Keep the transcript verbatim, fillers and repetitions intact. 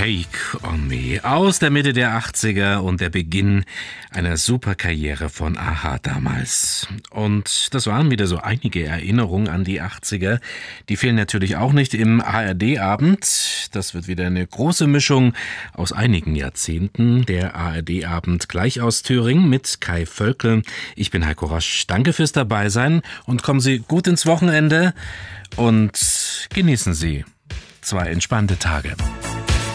Take on Me aus der Mitte der achtziger und der Beginn einer super Karriere von a-ha damals. Und das waren wieder so einige Erinnerungen an die achtziger. Die fehlen natürlich auch nicht im A R D-Abend. Das wird wieder eine große Mischung aus einigen Jahrzehnten. Der A R D-Abend gleich aus Thüringen mit Kai Völkel. Ich bin Heiko Rasch. Danke fürs Dabeisein und kommen Sie gut ins Wochenende und genießen Sie zwei entspannte Tage.